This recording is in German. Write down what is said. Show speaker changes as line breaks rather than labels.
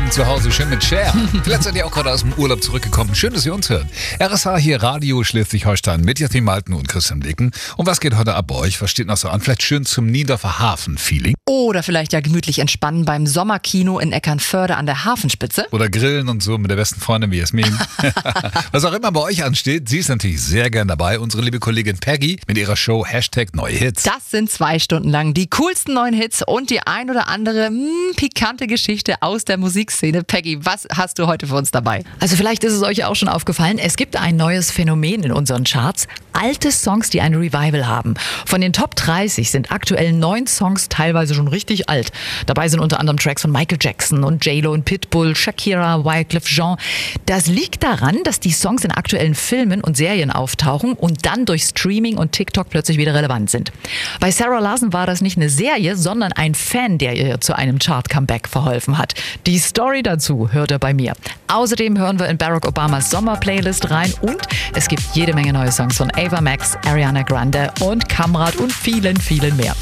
Abend zu Hause, schön mit Cher. Vielleicht seid ihr auch gerade aus dem Urlaub zurückgekommen. Schön, dass ihr uns hört. RSH hier, Radio Schleswig-Holstein mit Jasmin Malten und Christian Dicken. Und was geht heute ab bei euch? Was steht noch so an? Vielleicht schön zum Niendorfer Hafen-Feeling?
Oder vielleicht ja gemütlich entspannen beim Sommerkino in Eckernförde an der Hafenspitze.
Oder grillen und so mit der besten Freundin wie Jasmin. Was auch immer bei euch ansteht, sie ist natürlich sehr gern dabei. Unsere liebe Kollegin Peggy mit ihrer Show #Neue Hits.
Das sind 2 Stunden lang die coolsten neuen Hits und die ein oder andere pikante Geschichte aus der Musikszene. Peggy, was hast du heute für uns dabei?
Also vielleicht ist es euch auch schon aufgefallen, es gibt ein neues Phänomen in unseren Charts. Alte Songs, die ein Revival haben. Von den Top 30 sind aktuell 9 Songs teilweise schon richtig alt. Dabei sind unter anderem Tracks von Michael Jackson und J-Lo und Pitbull, Shakira, Wyclef Jean. Das liegt daran, dass die Songs in aktuellen Filmen und Serien auftauchen und dann durch Streaming und TikTok plötzlich wieder relevant sind. Bei Sarah Larson war das nicht eine Serie, sondern ein Fan, der ihr zu einem Chart-Comeback verholfen hat. Die Story dazu hört ihr bei mir. Außerdem hören wir in Barack Obamas Sommer-Playlist rein und es gibt jede Menge neue Songs von Ava Max, Ariana Grande und Kamrat und vielen, vielen mehr.